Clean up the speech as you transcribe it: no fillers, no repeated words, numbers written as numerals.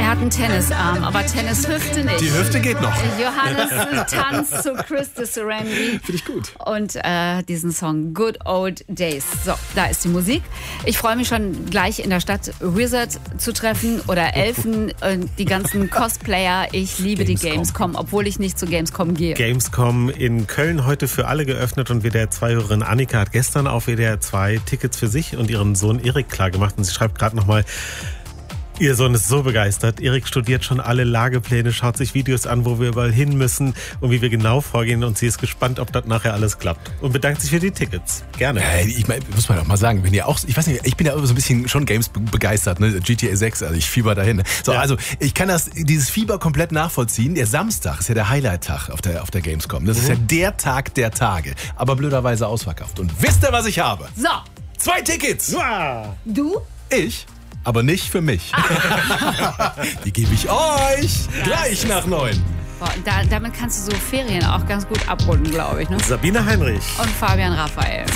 Er hat einen Tennisarm, aber Tennishüfte nicht. Die Hüfte geht noch. Johannes tanzt zu Chris de Serenity. Finde ich gut. Und diesen Song Good Old Days. So, da ist die Musik. Ich freue mich schon gleich in der Stadt Wizard zu treffen oder Elfen, die ganzen Cosplayer. Ich liebe die Gamescom, obwohl ich nicht zu Gamescom gehe. Gamescom in Köln heute für alle geöffnet und WDR 2-Hörerin Annika hat gestern auf WDR 2 Tickets für sich und ihren Sohn Erik klargemacht und sie schreibt gerade nochmal, ihr Sohn ist so begeistert. Erik studiert schon alle Lagepläne, schaut sich Videos an, wo wir überall hin müssen und wie wir genau vorgehen. Und sie ist gespannt, ob das nachher alles klappt. Und bedankt sich für die Tickets. Gerne. Ich meine, muss man doch mal sagen, wenn ihr auch, ich weiß nicht, ich bin ja so ein bisschen schon Games begeistert, ne? GTA 6, also ich fieber dahin. So, ja. Also ich kann dieses Fieber komplett nachvollziehen. Der Samstag ist ja der Highlight-Tag auf der Gamescom. Das ist ja der Tag der Tage. Aber blöderweise ausverkauft. Und wisst ihr, was ich habe? So. 2 Tickets. Wow. Du? Ich? Aber nicht für mich. Die gebe ich euch gleich nach 9. Boah, damit kannst du so Ferien auch ganz gut abrunden, glaube ich. Ne? Sabine Heinrich Und Fabian Raphael.